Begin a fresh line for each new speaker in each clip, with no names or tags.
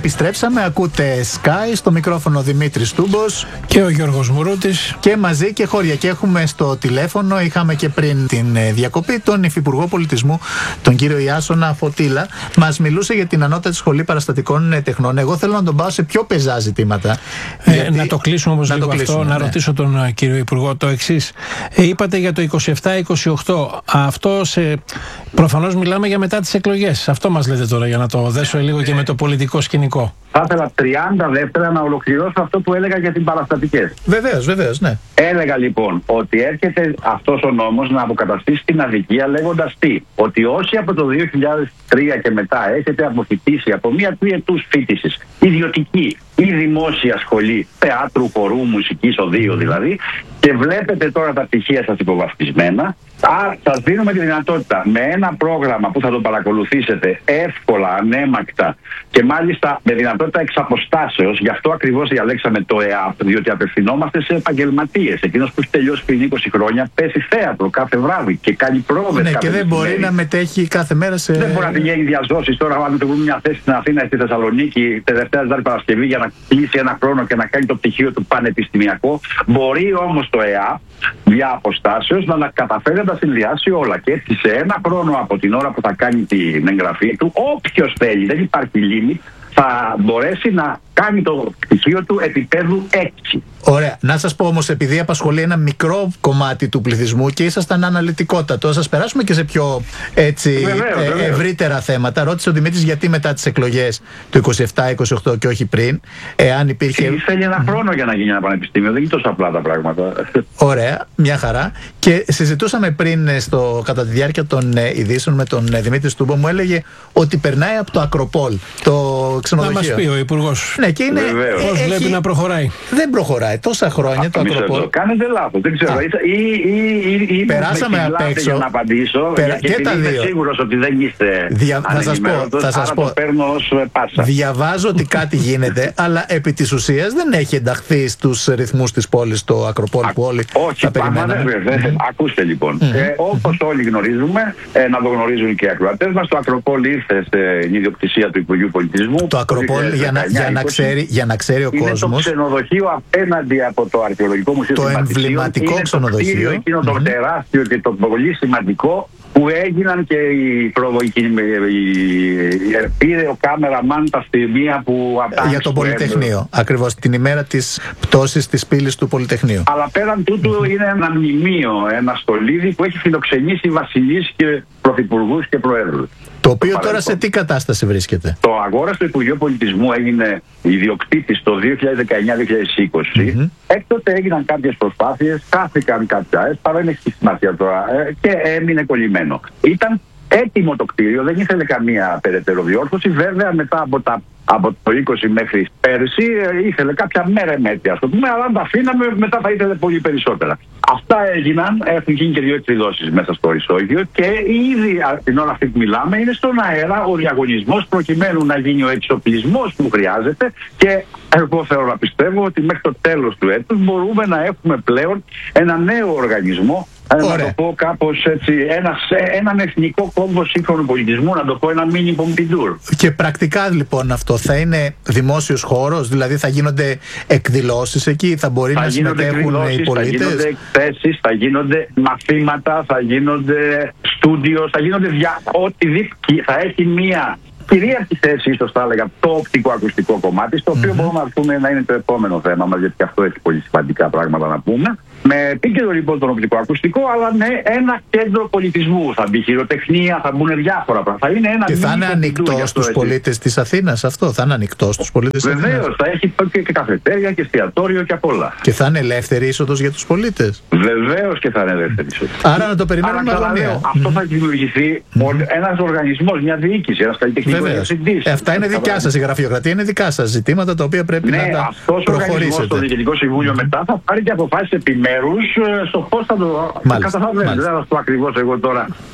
Επιστρέψαμε, ακούτε Sky, στο μικρόφωνο Δημήτρης Τούμπος
και ο Γιώργος Μουρούτης.
Και μαζί και χώρια. Και έχουμε στο τηλέφωνο, είχαμε και πριν την διακοπή, τον Υφυπουργό Πολιτισμού, τον κύριο Ιάσονα Φωτήλα. Μας μιλούσε για την Ανώτατη Σχολή Παραστατικών Τεχνών. Εγώ θέλω να τον πάω σε πιο πεζά ζητήματα.
Να το κλείσουμε όμως λίγο αυτό, να ρωτήσω τον κύριο Υπουργό το εξής. Είπατε για το 27-28. Αυτό προφανώς μιλάμε για μετά τις εκλογές. Αυτό μας λέτε τώρα, για να το δέσω λίγο και με το πολιτικό σκηνικό.
Θα ήθελα 30 δεύτερα να ολοκληρώσω αυτό που έλεγα για τις παραστατικές.
Βεβαίως, ναι.
Έλεγα λοιπόν ότι έρχεται αυτός ο νόμος να αποκαταστήσει την αδικία, λέγοντας τι? Ότι όσοι από το 2003 και μετά έχετε αποφοιτήσει από μία τριετούς φοιτησης, ιδιωτική ή δημόσια σχολή, θεάτρου, χορού, μουσικής, οδείου δηλαδή, και βλέπετε τώρα τα πτυχία σας υποβαθμισμένα, σας δίνουμε τη δυνατότητα με ένα πρόγραμμα που θα το παρακολουθήσετε εύκολα, ανέμακτα και μάλιστα με δυνατότητα εξ αποστάσεως. Γι' αυτό ακριβώς διαλέξαμε το ΕΑΠ, διότι απευθυνόμαστε σε επαγγελματίες. Εκείνος που έχει τελειώσει πριν 20 χρόνια παίζει θέατρο κάθε βράδυ και κάνει πρόβες.
Ναι, και δεν μπορεί να μετέχει κάθε μέρα σε.
Δεν μπορεί να πηγαίνει διαζώσεις. Τώρα, αν του βρούμε μια θέση στην Αθήνα ή στη Θεσσαλονίκη, τελευταία Τετάρτη Παρασκευή, για να κλείσει ένα χρόνο και να κάνει το πτυχίο του πανεπιστημιακό. Μπορεί όμως το ΕΑΠ δια αποστάσεως να τα καταφέρει να τα συνδυάσει όλα. Και έτσι σε ένα χρόνο από την ώρα που θα κάνει την εγγραφή του, όποιος θέλει, δεν υπάρχει limit, θα μπορέσει να κάνει το πτυχίο του επίπεδου 6.
Ωραία. Να σας πω όμως, επειδή απασχολεί ένα μικρό κομμάτι του πληθυσμού και ήσασταν αναλυτικότατο, σας περάσουμε και σε πιο ευρύτερα θέματα. Ρώτησε ο Δημήτρης γιατί μετά τις εκλογές του 27-28 και όχι πριν, εάν υπήρχε.
Θέλει ένα χρόνο για να γίνει ένα πανεπιστήμιο, δεν είναι τόσο απλά τα πράγματα.
Ωραία, μια χαρά. Και συζητούσαμε πριν κατά τη διάρκεια των ειδήσεων με τον Δημήτρη Στούμπο, μου έλεγε ότι περνάει από το Ακροπόλ, το ξενοδοχείο.
Να μας πει ο Υπουργός.
Ναι, και είναι.
Πώς βλέπει να προχωράει?
Δεν προχωράει. Τόσα χρόνια το Ακροπόλ.
Κάνετε λάθος, δεν ξέρω. Ή
περάσαμε απ' έξω
για να απαντήσω.
Και τα δύο.
Είμαι σίγουρος ότι δεν είστε.
Θα σας πω.
Το παίρνω ως πάσα.
Διαβάζω ότι κάτι γίνεται, αλλά επί της ουσίας δεν έχει ενταχθεί στους ρυθμούς της πόλης το Ακροπόλ που όλοι θα περιμέναμε.
Ακούστε λοιπόν. Όπως όλοι γνωρίζουμε, να το γνωρίζουν και οι ακροατές μας, το Ακροπόλ ήρθε στην ιδιοκτησία του Υπουργείου Πολιτισμού.
Το Ακροπόλ, για να ξέρει ο κόσμος.
Είναι το ξενοδοχείο απέναντι από το Αρχαιολογικό Μουσείο.
Το εμβληματικό ξενοδοχείο.
Είναι το τεράστιο και το πολύ σημαντικό που έγιναν και πήρε ο κάμεραμαν τα στιγμία που
για το Πολυτεχνείο. Ακριβώς την ημέρα της πτώσης της πύλης του Πολυτεχνείου.
Αλλά πέραν τούτου είναι ένα μνημείο, ένα στολίδι που έχει φιλοξενήσει βασιλείς και πρωθυπουργούς και προέδρους.
Το οποίο τώρα σε τι κατάσταση βρίσκεται?
Το αγόρασε το Υπουργείο Πολιτισμού, έγινε ιδιοκτήτης το 2019-2020. Έκτοτε έγιναν κάποιες προσπάθειες, χάθηκαν κάποια έσπα, δεν έχει σημασία τώρα και έμεινε κολλημένο. Ήταν έτοιμο το κτίριο, δεν ήθελε καμία περαιτέρω διόρθωση. Βέβαια μετά από το 20 μέχρι πέρσι ήθελε κάποια μέρεμέτια, ας το πούμε, αλλά αν τα αφήναμε μετά θα ήθελε πολύ περισσότερα. Αυτά έγιναν, έχουν γίνει και 2 εκδηλώσεις μέσα στο ισόγειο και ήδη την ώρα αυτή που μιλάμε είναι στον αέρα ο διαγωνισμός προκειμένου να γίνει ο εξοπλισμός που χρειάζεται και εγώ θέλω να πιστεύω ότι μέχρι το τέλος του έτους μπορούμε να έχουμε πλέον ένα νέο οργανισμό. Να το πω κάπως έτσι, έναν εθνικό κόμβο σύγχρονου πολιτισμού, να το πω ένα μίνι Πομπιντούρ.
Και πρακτικά λοιπόν αυτό θα είναι δημόσιος χώρος, δηλαδή θα γίνονται εκδηλώσεις εκεί, θα μπορεί να συμμετέχουν οι πολίτες.
Θα γίνονται εκθέσεις, θα γίνονται μαθήματα, θα γίνονται στούντιο, θα γίνονται οτιδήποτε. Θα έχει μία κυρίαρχη θέση, ίσως θα έλεγα, το οπτικοακουστικό κομμάτι, στο οποίο μπορούμε να πούμε να είναι το επόμενο θέμα μας, γιατί και αυτό έχει πολύ σημαντικά πράγματα να πούμε. Με επίκεντρο λοιπόν τον οπτικοακουστικό, αλλά με ένα κέντρο πολιτισμού. Θα μπει χειροτεχνία, θα μπουν διάφορα πράγματα. Θα είναι ένα
και θα είναι ανοιχτό στους πολίτες της Αθήνας αυτό, θα είναι ανοιχτό στους πολίτες της Αθήνας.
Βεβαίως, θα έχει και καφετέρια και εστιατόριο και απ' όλα.
Και θα είναι ελεύθερη είσοδος για τους πολίτες.
Βεβαίως και θα είναι ελεύθερη είσοδος.
Άρα να το περιμένουμε αγωνία.
Αυτό θα δημιουργηθεί ένας οργανισμός, μια διοίκηση, ένας καλλιτεχνικός διευθυντής.
Αυτά είναι δικιά σας, η γραφειοκρατία είναι δικά σας ζητήματα τα οποία πρέπει να τα προχωρήσετε.
Ναι, αυτός το Διοικητικό Συμβούλιο μετά θα πάρει και αποφάσεις επιμέρους στο πώς θα το καταφέρει. Δεν θα το ακριβώς εγώ τώρα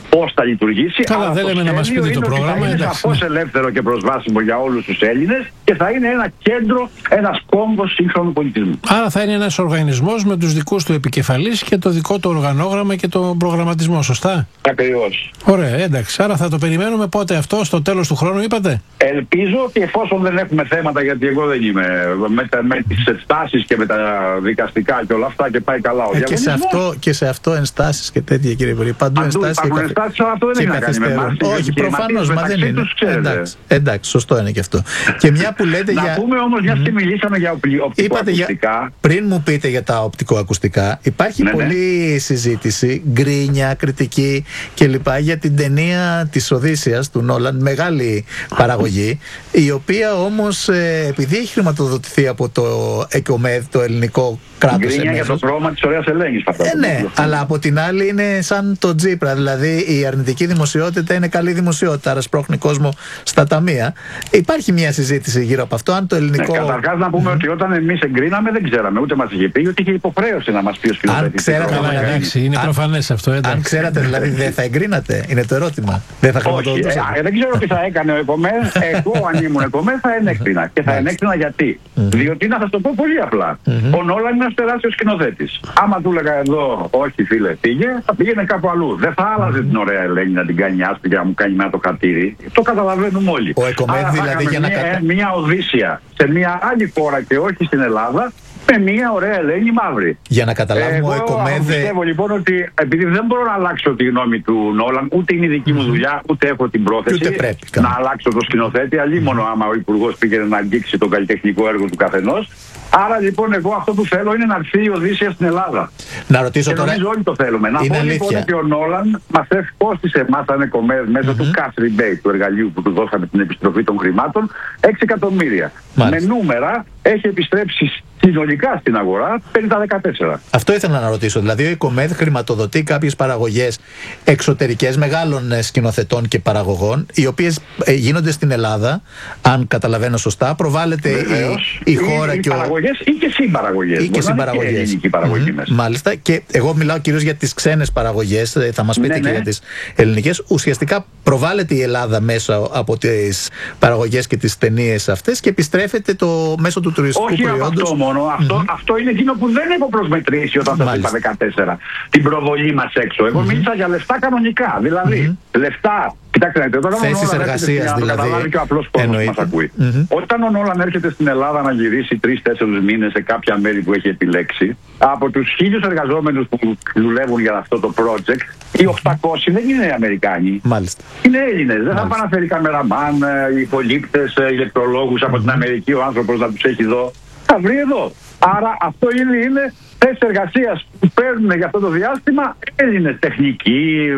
πώς θα λειτουργήσει.
Καλά, δεν λέμε να μας πείτε το πρόγραμμα.
Θα είναι σαφώς ελεύθερο και προσβάσιμο για όλους τους Έλληνες και θα είναι ένα κέντρο, ένας κόμβος σύγχρονου πολιτισμού.
Άρα θα είναι ένας οργανισμός με τους δικούς του επικεφαλείς και το δικό του οργανόγραμμα και τον προγραμματισμό, σωστά?
Ακριβώς.
Ωραία, εντάξει. Άρα θα το περιμένουμε πότε αυτό, στο τέλος του χρόνου, είπατε?
Ελπίζω ότι εφόσον δεν έχουμε θέματα, γιατί εγώ δεν είμαι με τις ενστάσεις και με τα δικαστικά και όλα αυτά και πάει καλά ο διαγωνισμός.
Και σε αυτό ενστάσεις και τέτοια, κύριε Υπουργέ. Παντού ενστάσεις
και αυτό δεν έχει να κάνει με εμάς.
Όχι, προφανώς, μα δεν είναι. Εντάξει, σωστό είναι και αυτό. Και μια που λέτε
να πούμε όμως, μια και μιλήσαμε για οπτικοακουστικά.
Πριν μου πείτε για τα οπτικοακουστικά, υπάρχει πολλή συζήτηση, γκρίνια, κριτική κλπ. Για την ταινία της Οδύσσειας του Νόλαν, μεγάλη παραγωγή, η οποία όμως επειδή έχει χρηματοδοτηθεί από το ΕΚΟΜΕΔ, το ελληνικό κράτος.
Γκρίνια για το πρόγραμμα της Ωραίας Ελένης.
Ναι, αλλά από την άλλη είναι σαν το Τζίπρα, δηλαδή η αρνητική δημοσιότητα είναι καλή δημοσιότητα, άρα σπρώχνει κόσμο στα ταμεία. Υπάρχει μια συζήτηση γύρω από αυτό, αν το ελληνικό...
Καταρχάς να πούμε ότι όταν εμείς εγκρίναμε δεν ξέραμε, ούτε μας είχε πει, ότι είχε υποχρέωση να μας πει ο σκηνοθέτης.
Είναι προφανές αυτό.
Αν ξέρατε δηλαδή δεν θα εγκρίνατε, είναι το ερώτημα. Δεν θα χρηματοδοτούσατε.
Δεν ξέρω τι θα έκανε ο ΕΚΟΜΕΔ. Εγώ αν ήμουν ΕΚΟΜΕΔ θα ενέκρινα. Και θα ενέκρινα γιατί? Διότι να σας το πω πολύ απλά. Ο Νόλαν είναι ένας τεράστιος σκηνοθέτης. Άμα του έλεγα εδώ, όχι φίλε, φύγε, θα πήγαινε κάπου αλλού. Δεν θα άλλαζε την Ωραία Ελένη να την κάνει άσπρη και να μου κάνει ένα το χατήρι. Το καταλαβαίνουμε όλοι.
Ο ΕΚΟΜΕΔ δηλαδή για να
μια Οδύσσεια σε μια άλλη χώρα και όχι στην Ελλάδα, με μια Ωραία Ελένη μαύρη.
Για να καταλάβουμε, ο ΕΚΟΜΕΔ.
Πιστεύω λοιπόν ότι επειδή δεν μπορώ να αλλάξω τη γνώμη του Νόλαν, ούτε είναι η δική μου δουλειά, ούτε έχω την πρόθεση να αλλάξω το σκηνοθέτη, αλλήμονο άμα ο Υπουργός πήγαινε να αγγίξει το καλλιτεχνικό έργο του καθενός. Άρα λοιπόν εγώ αυτό που θέλω είναι να έρθει η Οδύσσεια στην Ελλάδα.
Να ρωτήσω
και
τώρα.
Νομίζω όλοι το θέλουμε. Να πω λοιπόν ότι ο Νόλαν μας κόστησε εμάς σαν ΕΚΟΜΕΔ μέσω του cash rebate, του εργαλείου που του δώσαμε την επιστροφή των χρημάτων, 6 εκατομμύρια. Με νούμερα έχει επιστρέψει συνολικά στην αγορά 50-14.
Αυτό ήθελα να ρωτήσω. Δηλαδή ο ΕΚΟΜΕΔ χρηματοδοτεί κάποιες παραγωγές εξωτερικές μεγάλων σκηνοθετών και παραγωγών, οι οποίες γίνονται στην Ελλάδα, αν καταλαβαίνω σωστά. Προβάλλεται η χώρα και
παραγωγές ή και συμπαραγωγές.
Ή και συμπαραγωγές.
Και ελληνική παραγωγή μέσα.
Μάλιστα. Και εγώ μιλάω κυρίως για τις ξένες παραγωγές. Θα μας πείτε και για τις ελληνικές. Ουσιαστικά προβάλλεται η Ελλάδα μέσα από τις παραγωγές και τις ταινίες αυτές και επιστρέφεται το μέσω του τουριστικού προϊόντος.
Αυτό μόνο. Αυτό είναι εκείνο που δεν έχω προσμετρήσει όταν σας είπα 14. Την προβολή μας έξω. Εγώ μίλησα για λεφτά κανονικά. Δηλαδή, λεφτά. Κοιτάξτε, όταν
θέσεις εργασίας δηλαδή.
Καταλάβει και ο απλός κόσμος μας ακούει. Όταν ο Νόλαν έρχεται στην Ελλάδα να γυρίσει 3-4 μήνες σε κάποια μέρη που έχει επιλέξει, από τους 1.000 εργαζόμενους που δουλεύουν για αυτό το project, οι 800 δεν είναι Αμερικάνοι.
Μάλιστα.
Είναι Έλληνες. Δεν θα πάνε να φέρει καμεραμάν, υπολήπτες, ηλεκτρολόγους από την Αμερική ο άνθρωπος να τους έχει εδώ. Θα βρει εδώ. Άρα αυτό είναι θέσεις εργασίας που παίρνουν για αυτό το διάστημα Έλληνες τεχνικοί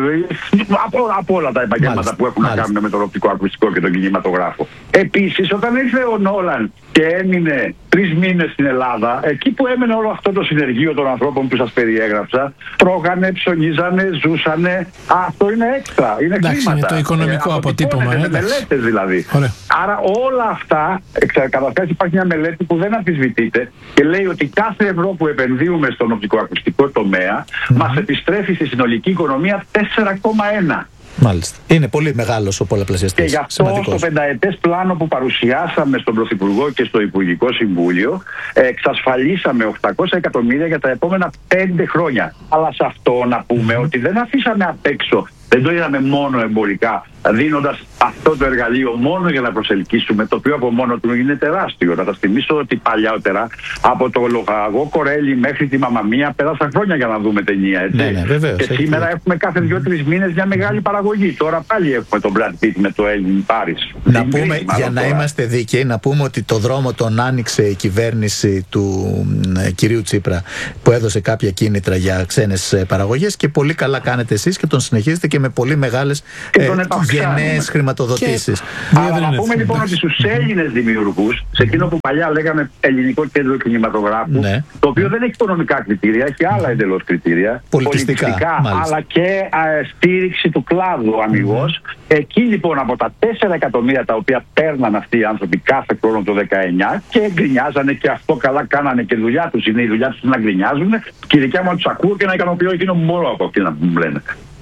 από όλα τα επαγγέλματα που έχουν να κάνουν με τον οπτικοακουστικό και τον κινηματογράφο. Επίσης, όταν ήρθε ο Νόλαν και έμεινε 3 μήνες στην Ελλάδα, εκεί που έμενε όλο αυτό το συνεργείο των ανθρώπων που σας περιέγραψα, τρώγανε, ψωνίζανε, ζούσανε. Αυτό είναι έξτρα. Είναι κλίματα.
Είναι το οικονομικό αποτύπωμα.
Με μελέτες δηλαδή. Άρα όλα αυτά, καταρχάς υπάρχει μια μελέτη που δεν αμφισβητείται και λέει ότι κάθε ευρώ που επενδύουμε στον οπτικοακουστικό τομέα μας επιστρέφει στη συνολική οικονομία 4,1.
Μάλιστα. Είναι πολύ μεγάλος ο πολλαπλασιαστής.
Και γι' αυτό στο πενταετές πλάνο που παρουσιάσαμε στον Πρωθυπουργό και στο Υπουργικό Συμβούλιο εξασφαλίσαμε 800 εκατομμύρια για τα επόμενα 5 χρόνια. Αλλά σε αυτό να πούμε ότι δεν αφήσαμε απ' έξω, δεν το είδαμε μόνο εμπορικά, δίνοντας αυτό το εργαλείο μόνο για να προσελκύσουμε, το οποίο από μόνο του είναι τεράστιο. Να σας θυμίσω ότι παλιότερα από το Λογαγό Κορέλι μέχρι τη Μαμαμία πέρασαν χρόνια για να δούμε ταινία. Έτσι.
Ναι, βεβαίως,
και σήμερα έχουμε κάθε 2-3 μήνες μια μεγάλη παραγωγή. Τώρα πάλι έχουμε τον Brad Pitt με το Elvin Paris.
Να πούμε, για να είμαστε δίκαιοι, να πούμε ότι το δρόμο τον άνοιξε η κυβέρνηση του κυρίου Τσίπρα, που έδωσε κάποια κίνητρα για ξένες παραγωγές, και πολύ καλά κάνετε εσείς και τον συνεχίζετε και με πολύ μεγάλες γενναίες χρηματοδοτήσεις.
Αλλά να πούμε λοιπόν ότι στους Έλληνες δημιουργούς, σε εκείνο που παλιά λέγαμε Ελληνικό Κέντρο Κινηματογράφου, το οποίο δεν έχει οικονομικά κριτήρια, έχει άλλα εντελώς κριτήρια, πολιτιστικά αλλά και στήριξη του κλάδου αμιγώς. Εκεί λοιπόν από τα 4 εκατομμύρια τα οποία παίρναν αυτοί οι άνθρωποι κάθε χρόνο το 19 και γκρινιάζανε, και αυτό καλά κάνανε και δουλειά τους, είναι η δουλειά τους να γκρινιάζουν, και η δικιά μου τους ακούω και να ικανοποιώ εκείνο που μπορώ από αυτοί να μου λένε.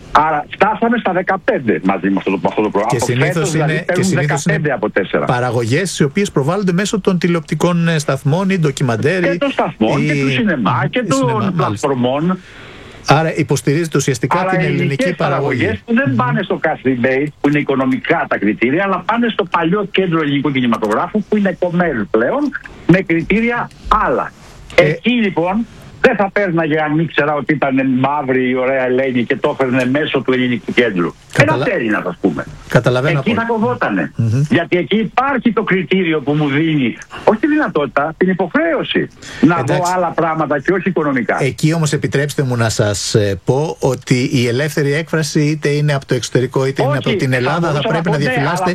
Άρα φτάσαμε στα 15 μαζί με αυτό το πρόγραμμα.
Και συνήθως είναι
15 από 4.
Παραγωγές οι οποίες προβάλλονται μέσω των τηλεοπτικών σταθμών ή ντοκιμαντέρ.
Και των σταθμών και του σινεμά και των πλατφορμών.
Άρα υποστηρίζεται ουσιαστικά την ελληνική παραγωγή.
Που δεν πάνε στο Cash Rebate, που είναι οικονομικά τα κριτήρια, αλλά πάνε στο παλιό κέντρο ελληνικού κινηματογράφου, που είναι κομμέν πλέον, με κριτήρια άλλα. Εκεί λοιπόν δεν θα πέρναγε αν ήξερα ότι ήταν μαύρη η ωραία Ελένη και το έφερνε μέσω του ελληνικού κέντρου. Ένας Έλληνας, ας πούμε.
Καταλαβαίνω.
Εκεί θα κοβότανε. Γιατί εκεί υπάρχει το κριτήριο που μου δίνει, όχι τη δυνατότητα, την υποχρέωση να δω άλλα πράγματα και όχι οικονομικά.
Εκεί όμως επιτρέψτε μου να σας πω ότι η ελεύθερη έκφραση, είτε είναι από το εξωτερικό είτε είναι από την Ελλάδα, θα πρέπει να διαφυλάσσετε.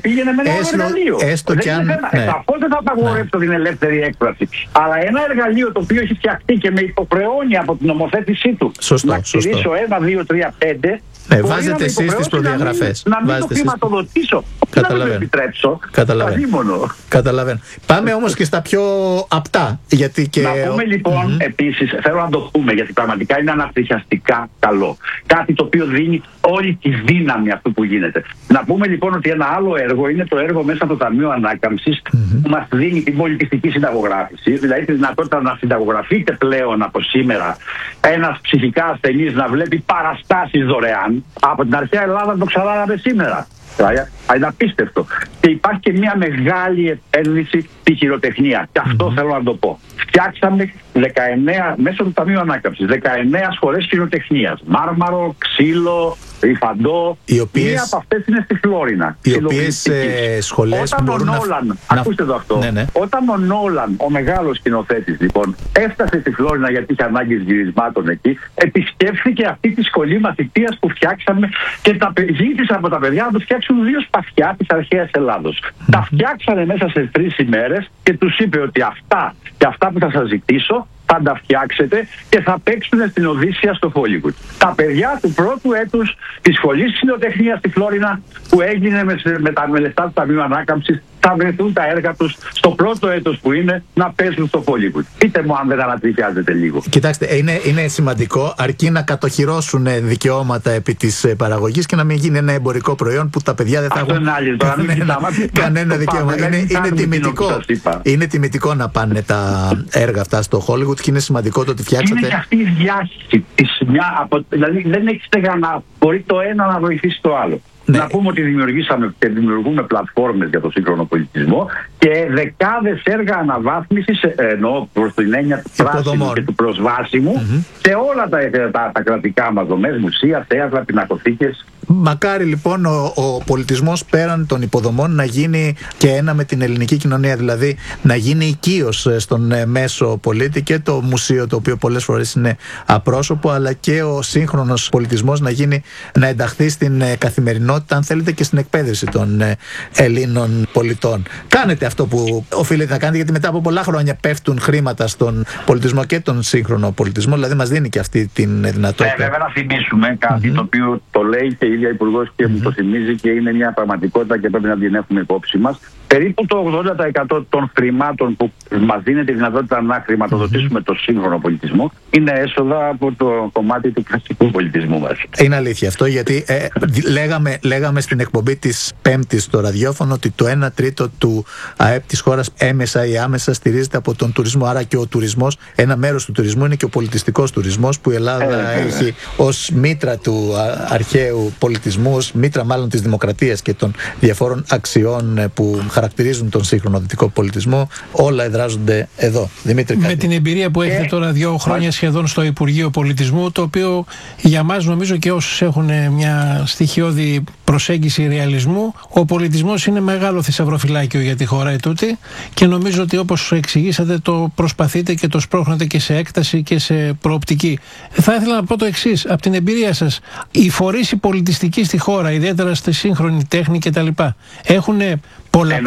Έστω κι αν.
Σαφώς δεν θα απαγορεύσω την ελεύθερη έκφραση. Αλλά ένα εργαλείο το οποίο έχει φτιαχτεί και με υποχρεώνει από την νομοθέτησή του να στηρίσω 1, 2, 3, 5.
Βάζετε εσείς τις προδιαγραφές.
Να μην το χρηματοδοτήσω. Να μην το επιτρέψω.
Καταλαβαίνω. Πάμε όμως και στα πιο απτά.
Να πούμε λοιπόν επίσης, θέλω να το πούμε γιατί πραγματικά είναι αναπτυχιαστικά καλό. Κάτι το οποίο δίνει όλη τη δύναμη αυτού που γίνεται. Να πούμε λοιπόν ότι ένα άλλο έργο είναι το έργο μέσα από το Ταμείο Ανάκαμψης που μας δίνει την πολιτιστική συνταγογράφηση. Δηλαδή τη δυνατότητα να συνταγογραφείται πλέον από σήμερα ένας ψυχικά ασθενής να βλέπει παραστάσεις δωρεάν. Από την αρχαία Ελλάδα το ξανάλαβε σήμερα. Είναι απίστευτο. Και υπάρχει και μια μεγάλη επένδυση στη χειροτεχνία. Και αυτό θέλω να το πω. Φτιάξαμε 19, μέσω του Ταμείου Ανάκαμψης, 19 σχολές χειροτεχνίας. Μάρμαρο, ξύλο, υφαντό. Μία από αυτές είναι στη Φλόρινα.
Οι οποίες σχολές μπορούν
ακούστε το αυτό. Ναι. Όταν ο Νόλαν, ο μεγάλος σκηνοθέτης λοιπόν, έφτασε στη Φλόρινα γιατί είχε ανάγκη γυρισμάτων εκεί, επισκέφθηκε αυτή τη σχολή μαθητείας που φτιάξαμε και ζήτησε από τα παιδιά να του φτιάξουν 2 σπαθιά της αρχαίας Ελλάδος. Τα φτιάξανε μέσα σε 3 ημέρες και τους είπε ότι αυτά και αυτά που θα σας ζητήσω θα τα φτιάξετε και θα παίξουν στην Οδύσσεια στο Hollywood. Τα παιδιά του πρώτου έτους της σχολής σκηνοτεχνίας στη Φλόρινα που έγινε με λεφτά του Ταμείου Ανάκαμψης θα βρεθούν τα έργα τους στο πρώτο έτος που είναι να παίζουν στο Hollywood. Πείτε μου αν δεν ανατριχιάζεται λίγο.
Κοιτάξτε, είναι σημαντικό αρκεί να κατοχυρώσουν δικαιώματα επί της παραγωγής και να μην γίνει ένα εμπορικό προϊόν που τα παιδιά δεν θα έχουν κανένα δικαίωμα. Είναι τιμητικό να πάνε τα έργα αυτά στο Hollywood και είναι σημαντικό το ότι φτιάξατε.
Είναι και αυτή η διάχυση. Δηλαδή δεν έχει στεγανά να μπορεί το ένα να βοηθήσει το άλλο. Ναι. Να πούμε ότι δημιουργήσαμε και δημιουργούμε πλατφόρμες για το σύγχρονο πολιτισμό και δεκάδες έργα αναβάθμισης, εννοώ προς την έννοια του πράσινου και του προσβάσιμου, σε όλα τα κρατικά μας δομές, μουσεία, θέατρα, πινακοθήκες.
Μακάρι λοιπόν ο πολιτισμός πέραν των υποδομών να γίνει και ένα με την ελληνική κοινωνία, δηλαδή να γίνει οικείος στον μέσο πολίτη και το μουσείο, το οποίο πολλές φορές είναι απρόσωπο, αλλά και ο σύγχρονος πολιτισμός να ενταχθεί στην καθημερινότητα, αν θέλετε, και στην εκπαίδευση των Ελλήνων πολιτών. Κάνετε αυτό που οφείλετε να κάνετε, γιατί μετά από πολλά χρόνια πέφτουν χρήματα στον πολιτισμό και τον σύγχρονο πολιτισμό, δηλαδή μας δίνει και αυτή την δυνατότητα.
Βέβαια να θυμίσουμε κάτι το οποίο το λέει και η ίδια Υπουργός και μου το θυμίζει και είναι μια πραγματικότητα και πρέπει να την έχουμε υπόψη μας. Περίπου το 80% των χρημάτων που μας δίνει τη δυνατότητα να χρηματοδοτήσουμε το σύγχρονο πολιτισμό είναι έσοδα από το κομμάτι του κλασικού πολιτισμού μας.
Είναι αλήθεια αυτό, γιατί λέγαμε στην εκπομπή της Πέμπτης στο ραδιόφωνο ότι το 1/3 του ΑΕΠ της χώρας έμεσα ή άμεσα στηρίζεται από τον τουρισμό. Άρα και ο τουρισμός, ένα μέρος του τουρισμού είναι και ο πολιτιστικός τουρισμός που η Ελλάδα έχει ως μήτρα του αρχαίου πολιτισμού, ως μήτρα μάλλον της δημοκρατίας και των διαφόρων αξιών που χαρακτηρίζουν τον σύγχρονο δυτικό πολιτισμό. Όλα εδράζονται εδώ. Δημήτρη,
με την εμπειρία που έχετε τώρα 2 χρόνια σχεδόν στο Υπουργείο Πολιτισμού, το οποίο για μας νομίζω και όσους έχουν μια στοιχειώδη προσέγγιση ρεαλισμού, ο πολιτισμός είναι μεγάλο θησαυροφυλάκιο για τη χώρα ετούτη και νομίζω ότι όπως εξηγήσατε το προσπαθείτε και το σπρώχνετε και σε έκταση και σε προοπτική. Θα ήθελα να πω το εξής, από την εμπειρία σας, οι φορείς οι πολιτιστικοί στη χώρα, ιδιαίτερα στη σύγχρονη τέχνη κτλ., έχουν πολλαπλά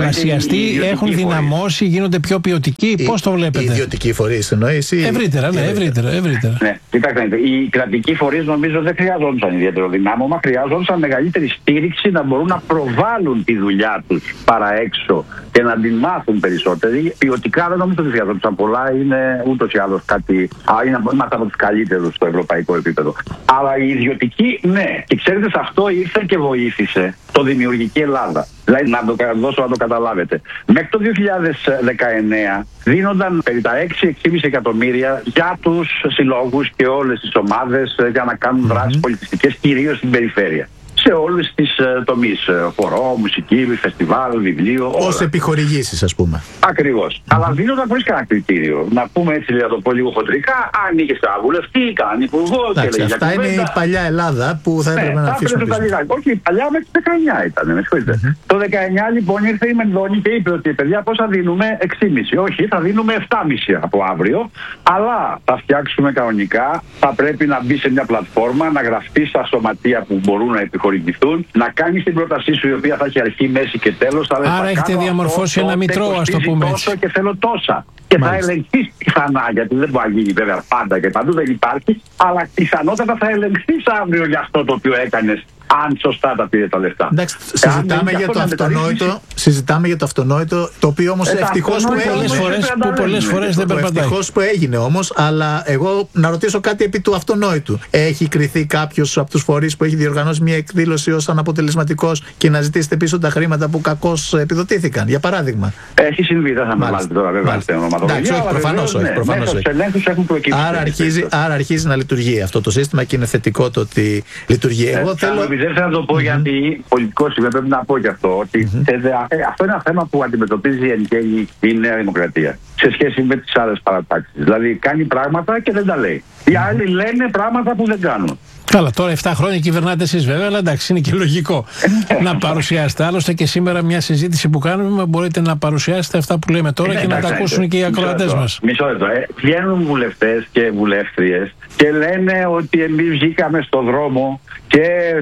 πολλαπλασιαστεί, έχουν δυναμώσει, γίνονται πιο ποιοτικοί. Πώς το βλέπετε?
Οι ιδιωτικοί φορείς εννοείς?
Ευρύτερα, ναι, ευρύτερα.
Ναι, κοιτάξτε, οι κρατικοί φορείς νομίζω δεν χρειαζόντουσαν ιδιαίτερο δυνάμωμα, χρειαζόντουσαν μεγαλύτερη στήριξη να μπορούν να προβάλλουν τη δουλειά τους παρά έξω και να την μάθουν περισσότεροι. Ποιοτικά δεν νομίζω ότι χρειαζόντουσαν πολλά, είναι ούτως ή άλλως κάτι. Είμαστε από τους καλύτερους στο ευρωπαϊκό επίπεδο. Αλλά οι ιδιωτικοί, ναι. Και ξέρετε, σε αυτό ήρθε και βοήθησε το Δημιουργική Ελλάδα. Δηλαδή, να το δώσω να το καταλάβετε. Μέχρι το 2019 δίνονταν περί τα 6-6,5 εκατομμύρια για τους συλλόγους και όλες τις ομάδες για να κάνουν δράσεις πολιτιστικές, κυρίως στην περιφέρεια. Σε όλες τις τομείς. Χορό, μουσική, φεστιβάλ, βιβλίο.
Ως επιχορηγήσεις, ας πούμε.
Ακριβώς. Αλλά δίνονταν χωρίς κανένα κριτήριο. Να πούμε έτσι, να το πω λίγο χοντρικά, αν είχε βουλευτή, κανέναν υπουργό.
Αυτά είναι η παλιά Ελλάδα που θα έπρεπε να αφήσουμε πίσω.
Όχι, η παλιά μέχρι το 19 ήταν. Με συγχωρείτε. Το 19 λοιπόν ήρθε η Μενδώνη και είπε ότι παιδιά πώς θα δίνουμε 6,5. Όχι, θα δίνουμε 7,5 από αύριο. Αλλά θα φτιάξουμε κανονικά. Θα πρέπει να μπει σε μια πλατφόρμα, να γραφτεί στα σωματεία που μπορούν να επιχορηγηθούν, να κάνει την πρότασή σου η οποία θα έχει αρχή, μέση και τέλος.
Άρα έχετε διαμορφώσει ένα μητρό, ας το πούμε έτσι.
Και θέλω τόσα. Και θα ελεγχθεί πιθανά, γιατί δεν μπορεί να γίνει βέβαια πάντα και παντού, δεν υπάρχει, αλλά πιθανότατα θα ελεγχθεί αύριο για αυτό το οποίο έκανες, αν σωστά τα πήρε τα λεφτά.
Εντάξει, συζητάμε για το αυτονόητο, το οποίο όμως ευτυχώς
πολλές φορές δεν περπατάει.
Ευτυχώς που έγινε όμως, αλλά εγώ να ρωτήσω κάτι επί του αυτονόητου. Έχει κριθεί κάποιος από τους φορείς που έχει διοργανώσει μια εκδήλωση ως αναποτελεσματικός και να ζητήσετε πίσω τα χρήματα που κακώς επιδοτήθηκαν, για παράδειγμα?
Έχει συμβεί, δεν θα με βάλετε τώρα βέβαια στην ονοματολογία.
Προφανώς όχι. Άρα αρχίζει να λειτουργεί αυτό το σύστημα και είναι θετικό το ότι λειτουργεί. Εγώ θέλω.
Δεν θα το πω γιατί πολιτικό σημείο πρέπει να πω και αυτό. Ότι αυτό είναι ένα θέμα που αντιμετωπίζει εν γέννη η Νέα Δημοκρατία σε σχέση με τις άλλες παρατάξεις. Δηλαδή κάνει πράγματα και δεν τα λέει. Οι άλλοι λένε πράγματα που δεν κάνουν.
Καλά, τώρα 7 χρόνια κυβερνάτε εσείς βέβαια, αλλά εντάξει, είναι και λογικό να παρουσιάσετε. Άλλωστε και σήμερα μια συζήτηση που κάνουμε μπορείτε να παρουσιάσετε αυτά που λέμε τώρα και να τα ακούσουν και οι ακροατές μας.
Μισό λεπτό. Βγαίνουν βουλευτές και βουλεύτριες και λένε ότι εμείς βγήκαμε στον δρόμο και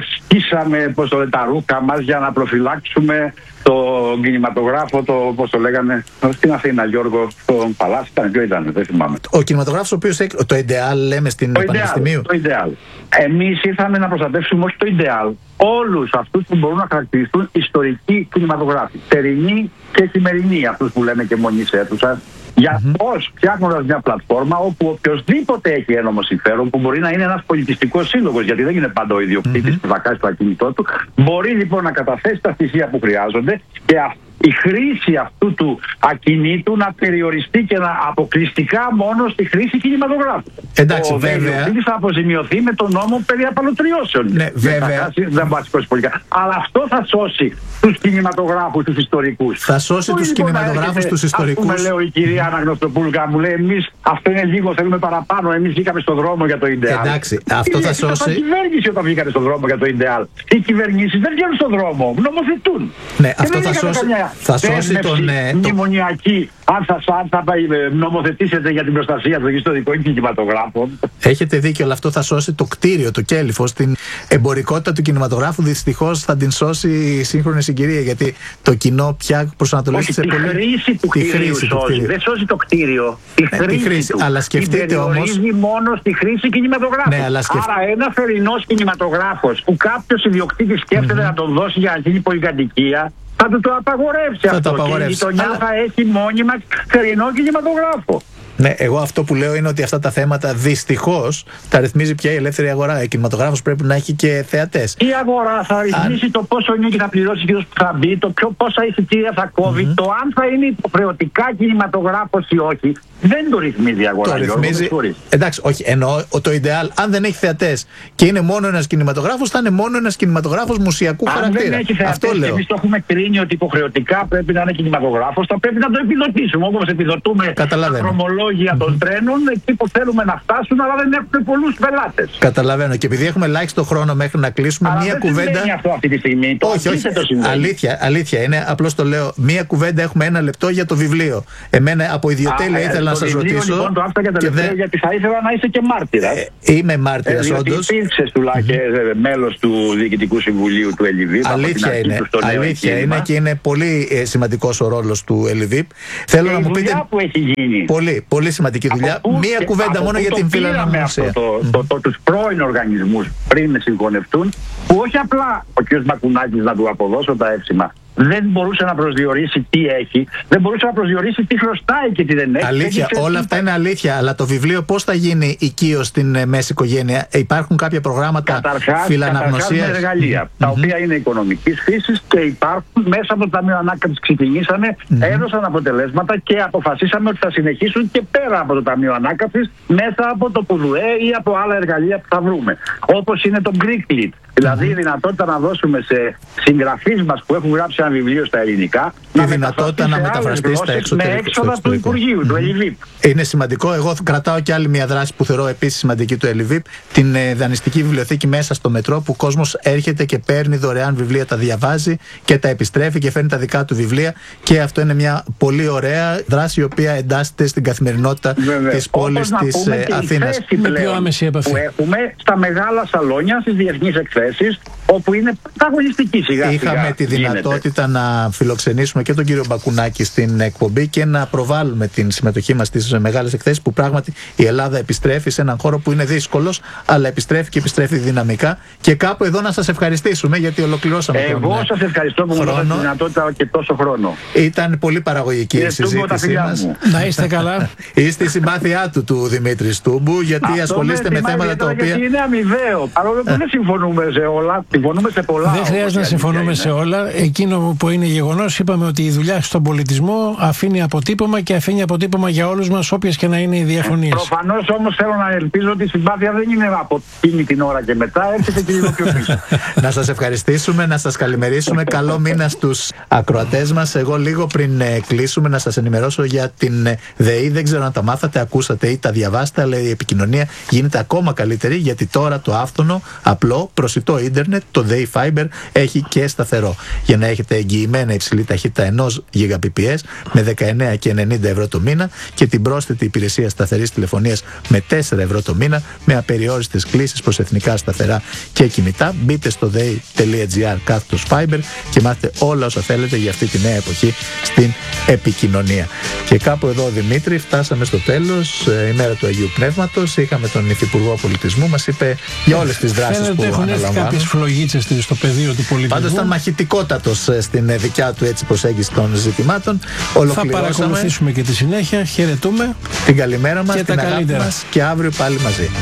σκίσαμε τα ρούχα μας για να προφυλάξουμε τον κινηματογράφο, πώς το λέγανε, στην Αθήνα, Γιώργο, στον Παλάσι, ποιο ήταν, δεν θυμάμαι.
Ο κινηματογράφος ο οποίος, το Ιντεάλ λέμε στην Πανεπιστημίου.
Το Ιντεάλ. Εμείς ήρθαμε να προστατεύσουμε όχι το Ιντεάλ, όλους αυτούς που μπορούν να χαρακτηριστούν ιστορικοί κινηματογράφοι. Τερινοί και σημερινοί, αυτούς που λέμε και μονής αίθουσας. Για πώς φτιάχνοντας μια πλατφόρμα όπου οποιοδήποτε έχει ένομο συμφέρον, που μπορεί να είναι ένας πολιτιστικός σύλλογος, γιατί δεν είναι πάντα ο ιδιοκτήτης που θα κάνει το ακίνητό του, μπορεί λοιπόν να καταθέσει τα στοιχεία που χρειάζονται και η χρήση αυτού του ακινήτου να περιοριστεί και να αποκλειστικά μόνο στη χρήση κινηματογράφου.
Εντάξει, βέβαια.
Ο θα αποζημιωθεί με τον νόμο περί απαλωτριώσεων.
Ναι, βέβαια.
Δεν πάει πολιτικά. Αλλά αυτό θα σώσει τους κινηματογράφους, τους ιστορικούς.
Θα σώσει τους κινηματογράφους, τους ιστορικούς.
Ας πούμε, λέω η κυρία Αναγνωστοπούλκα, μου λέει, εμείς αυτό είναι λίγο, θέλουμε παραπάνω. Εμείς βγήκαμε στον δρόμο για το Ιντεάλ.
Εντάξει, αυτό θα σώσει.
Η κυβέρνηση όταν βγήκατε στον δρόμο για το Ιντεάλ. Οι κυβερνήσεις δεν βγαίνουν στον δρόμο, νομοθετούν.
Ναι, αυτό θα σώσει. Θα σώσει τον.
Μνημονιακή, αν θα νομοθετήσετε για την προστασία των ιστορικών κινηματογράφων.
Έχετε δίκιο, αλλά αυτό θα σώσει το κτίριο, το κέλυφος, την εμπορικότητα του κινηματογράφου. Δυστυχώς θα την σώσει η σύγχρονη συγκυρία, γιατί το κοινό πια προσανατολίζεται σε πολύ.
Τη χρήση του κτίριου σώζει. Δεν σώζει το κτίριο. Τη χρήση του.
Αλλά σκεφτείτε όμως.
Περιορίζει μόνο στη χρήση κινηματογράφου.
Ναι,
άρα ένα θερινός κινηματογράφος που κάποιος ιδιοκτήτης σκέφτεται να τον δώσει για να γίνει πολυκατοικία, θα του το απαγορεύσει αυτό. Και η γειτονιά θα έχει μόνιμα θερινό κινηματογράφο.
Ναι, εγώ αυτό που λέω είναι ότι αυτά τα θέματα δυστυχώς τα ρυθμίζει πια η ελεύθερη αγορά. Ο κινηματογράφος πρέπει να έχει και θεατές.
Η αγορά θα ρυθμίσει το πόσο είναι και θα πληρώσει και που θα μπει, το πόσα εισιτήρια θα κόβει, το αν θα είναι υποχρεωτικά κινηματογράφος ή όχι. Δεν το ρυθμίζει η αγορά.
Το ρυθμίζει. Εντάξει, όχι. Εννοώ το Ιντεάλ, αν δεν έχει θεατές και είναι μόνο ένας κινηματογράφος, θα είναι μόνο ένας κινηματογράφος μουσιακού χαρακτήρα.
Αν δεν έχει θεατές και εμείς το έχουμε κρίνει ότι υποχρεωτικά πρέπει να είναι κινηματογράφος, θα πρέπει να το επιδοτήσουμε. Όπως επιδοτούμε τα δρομολόγια ημερολόγια των τρένων εκεί που θέλουμε να φτάσουν, αλλά δεν έχουμε πολλούς πελάτες.
Καταλαβαίνω. Και επειδή έχουμε ελάχιστο χρόνο μέχρι να κλείσουμε,
αλλά
μία κουβέντα.
Δεν αυτό αυτή τη στιγμή.
Όχι. Αλήθεια είναι. Απλώς το λέω. Μία κουβέντα, έχουμε 1 λεπτό για το βιβλίο. Εμένα από ιδιοτέλεια ήθελα να σας ρωτήσω.
Λοιπόν, το άφησα για τελευταίο, γιατί θα ήθελα να είσαι και μάρτυρας.
Είμαι μάρτυρας, όντως.
Υπήρξες τουλάχιστον μέλος του Διοικητικού Συμβουλίου του ΕΛΙΒΙΠ.
Αλήθεια είναι και είναι πολύ σημαντικός ο ρόλος του ΕΛΙΒΙΠ. Θέλω να μου πείτε.
Που έχει γίνει.
Πολύ σημαντική δουλειά. Μία κουβέντα μόνο για την φιλανομασία.
Τους πρώην οργανισμούς πριν συγχωνευτούν, που όχι απλά ο κ. Μπακουνάκης, να του αποδώσω τα εύσημα, δεν μπορούσε να προσδιορίσει τι έχει, δεν μπορούσε να προσδιορίσει τι χρωστάει και τι δεν έχει.
Αλήθεια, όλα αυτά είναι αλήθεια. Αλλά το βιβλίο πώς θα γίνει οικείος στην μέση οικογένεια? Υπάρχουν κάποια προγράμματα φιλαναγνωσίας?
Καταρχάς με εργαλεία, τα οποία είναι οικονομικής φύσης και υπάρχουν μέσα από το Ταμείο Ανάκαμψης. Ξεκινήσαμε, έδωσαν αποτελέσματα και αποφασίσαμε ότι θα συνεχίσουν και πέρα από το Ταμείο Ανάκαμψης, μέσα από το ΠΟΔΟΕ ή από άλλα εργαλεία που θα βρούμε. Όπως είναι το Greek Lit. Δηλαδή η δυνατότητα να δώσουμε σε συγγραφείς μας που έχουν γράψει ένα βιβλίο στα ελληνικά
τη δυνατότητα να μεταφραστεί στα εξωτερικά.
Με έξοδα του Υπουργείου, του ΕΛΙΒΙΠ.
Είναι σημαντικό. Εγώ κρατάω και άλλη μια δράση που θεωρώ επίσης σημαντική του ΕΛΙΒΙΠ, την δανειστική βιβλιοθήκη μέσα στο μετρό, που ο κόσμος έρχεται και παίρνει δωρεάν βιβλία, τα διαβάζει και τα επιστρέφει και φέρνει τα δικά του βιβλία. Και αυτό είναι μια πολύ ωραία δράση, η οποία εντάσσεται στην καθημερινότητα της πόλης της Αθήνας.
Με πιο άμεση επαφή
που έχουμε στα μεγάλα σαλόνια, στις διεθνείς εκθέσεις, όπου είναι πρωταγωνιστική σιγά.
Είχαμε τη δυνατότητα να φιλοξενήσουμε και τον κύριο Μπακουνάκη στην εκπομπή και να προβάλλουμε την συμμετοχή μας στις μεγάλες εκθέσεις, που πράγματι η Ελλάδα επιστρέφει σε έναν χώρο που είναι δύσκολος, αλλά επιστρέφει και επιστρέφει δυναμικά. Και κάπου εδώ να σας ευχαριστήσουμε, γιατί ολοκληρώσαμε τον χρόνο.
Εγώ σας ευχαριστώ που μου δώσατε τη δυνατότητα και τόσο χρόνο.
Ήταν πολύ παραγωγική η συζήτησή μας.
Να είστε καλά.
Είστε η συμπάθειά του Δημήτρη Στούμπου, γιατί ασχολείστε με θέματα τα οποία.
Γιατί είναι αμοιβαίο. Παρόλο που δεν συμφωνούμε σε όλα, συμφωνούμε σε πολλά.
Δεν χρειάζεται να συμφωνούμε σε όλα. Εκείνο που είναι γεγονός, είπαμε ότι η δουλειά στον πολιτισμό αφήνει αποτύπωμα και αφήνει αποτύπωμα για όλους μας, όποιες και να είναι οι διαφωνίες.
Προφανώς όμως θέλω να ελπίζω ότι η συμπάθεια δεν είναι από εκείνη την ώρα και μετά, έρχεται και λίγο πιο πίσω.
Να σας ευχαριστήσουμε, να σας καλημερίσουμε. Καλό μήνα στους ακροατές μας. Εγώ λίγο πριν κλείσουμε να σας ενημερώσω για την ΔΕΗ. Δεν ξέρω αν τα μάθατε, ακούσατε ή τα διαβάσατε, αλλά η επικοινωνία γίνεται ακόμα καλύτερη, γιατί τώρα το άφθονο, απλό, προσιτό ίντερνετ, το ΔΕΗ Fiber, έχει και σταθερό. Για να έχετε εγγυημένα υψηλή ταχύτητα 1 Gbps με 19 και 90 ευρώ το μήνα, και την πρόσθετη υπηρεσία σταθερής τηλεφωνίας με 4 ευρώ το μήνα, με απεριόριστες κλήσεις προς εθνικά σταθερά και κινητά. Μπείτε στο dei.gr/fiber και μάθετε όλα όσα θέλετε για αυτή τη νέα εποχή στην επικοινωνία. Και κάπου εδώ, Δημήτρη, φτάσαμε στο τέλος. Η μέρα του Αγίου Πνεύματος. Είχαμε τον Υφυπουργό Πολιτισμού, μας είπε για όλες τις δράσεις που αναλαμβάνουν.
Κάποιες φλογίτσες στο πεδίο του πολιτισμού.
Πάντως ήταν μαχητικότατος στην δικιά του έτσι προσέγγιση των ζητημάτων.
Θα παρακολουθήσουμε και τη συνέχεια. Χαιρετούμε.
Την καλημέρα μας,
και
την αγάπη μας, και αύριο πάλι μαζί.